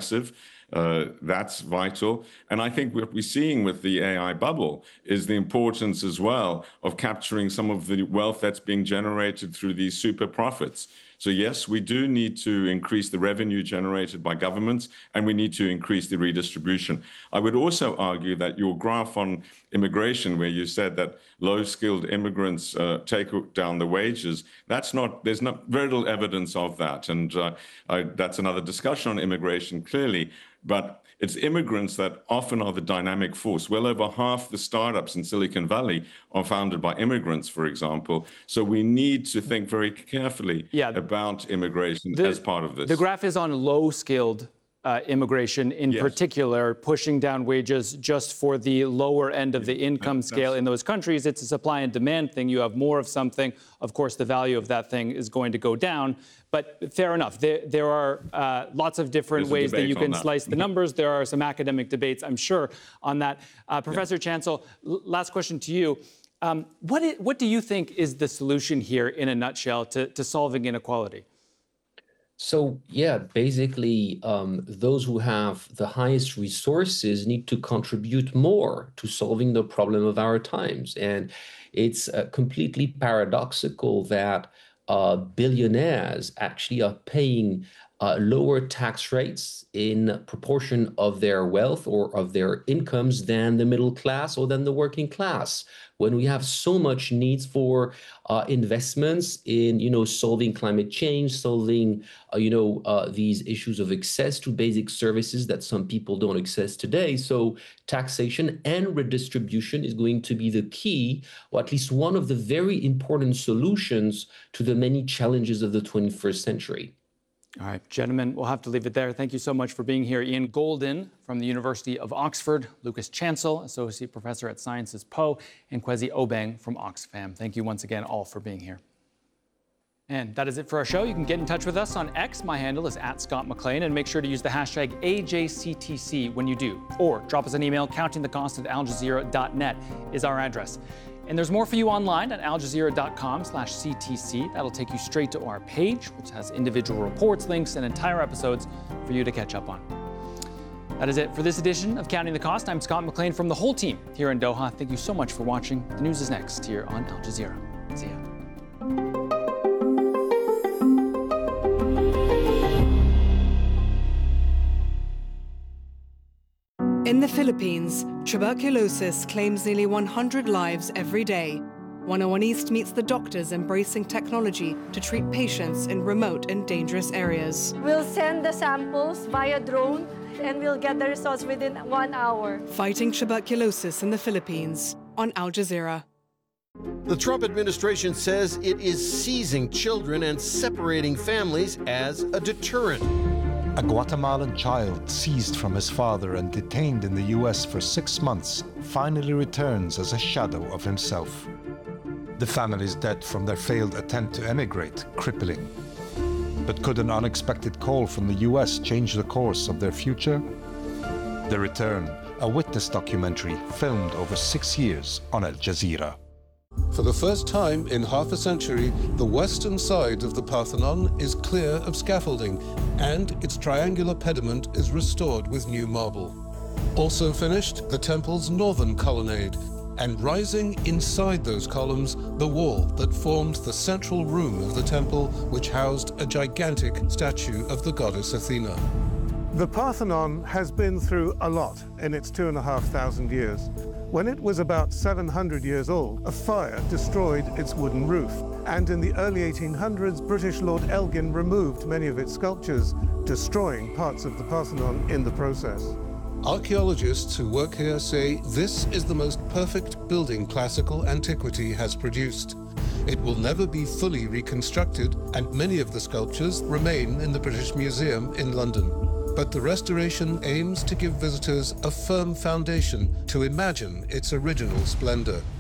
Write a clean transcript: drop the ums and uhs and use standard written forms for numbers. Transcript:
massive. That's vital. And I think what we're seeing with the AI bubble is the importance as well of capturing some of the wealth that's being generated through these super profits. So yes, we do need to increase the revenue generated by governments, and we need to increase the redistribution. I would also argue that your graph on immigration, where you said that low-skilled immigrants take down the wages, there's very little evidence of that. And that's another discussion on immigration, clearly. But it's immigrants that often are the dynamic force. Well over half the startups in Silicon Valley are founded by immigrants, for example. So we need to think very carefully about immigration as part of this. The graph is on low-skilled immigration in particular, pushing down wages just for the lower end of the income scale in those countries. It's a supply and demand thing. You have more of something. Of course, the value of that thing is going to go down. But fair enough. There are lots of different ways that you can slice the numbers. There are some academic debates, I'm sure, on that. Professor Chancel, last question to you. What do you think is the solution here, in a nutshell, to solving inequality? So, basically, those who have the highest resources need to contribute more to solving the problem of our times. And it's completely paradoxical that billionaires actually are paying lower tax rates in proportion of their wealth or of their incomes than the middle class or than the working class, when we have so much needs for investments in, solving climate change, solving, these issues of access to basic services that some people don't access today. So taxation and redistribution is going to be the key, or at least one of the very important solutions to the many challenges of the 21st century. All right, gentlemen, we'll have to leave it there. Thank you so much for being here. Ian Golden from the University of Oxford, Lucas Chancel, Associate Professor at Sciences Po, and Kwesi Obeng from Oxfam. Thank you once again all for being here. And that is it for our show. You can get in touch with us on X. My handle is @ScottMcLean, and make sure to use the hashtag AJCTC when you do. Or drop us an email. countingthecost@aljazeera.net is our address. And there's more for you online at aljazeera.com/CTC. That'll take you straight to our page, which has individual reports, links, and entire episodes for you to catch up on. That is it for this edition of Counting the Cost. I'm Scott McLean from the whole team here in Doha. Thank you so much for watching. The news is next here on Al Jazeera. See ya. In the Philippines, tuberculosis claims nearly 100 lives every day. 101 East meets the doctors embracing technology to treat patients in remote and dangerous areas. We'll send the samples via drone and we'll get the results within 1 hour. Fighting tuberculosis in the Philippines on Al Jazeera. The Trump administration says it is seizing children and separating families as a deterrent. A Guatemalan child seized from his father and detained in the U.S. for 6 months finally returns as a shadow of himself. The family is dead from their failed attempt to emigrate, crippling. But could an unexpected call from the U.S. change the course of their future? The Return, a witness documentary filmed over 6 years on Al Jazeera. For the first time in half a century, the western side of the Parthenon is clear of scaffolding, and its triangular pediment is restored with new marble. Also finished, the temple's northern colonnade, and rising inside those columns, the wall that formed the central room of the temple, which housed a gigantic statue of the goddess Athena. The Parthenon has been through a lot in its 2,500 years. When it was about 700 years old, a fire destroyed its wooden roof. And in the early 1800s, British Lord Elgin removed many of its sculptures, destroying parts of the Parthenon in the process. Archaeologists who work here say this is the most perfect building classical antiquity has produced. It will never be fully reconstructed, and many of the sculptures remain in the British Museum in London. But the restoration aims to give visitors a firm foundation to imagine its original splendor.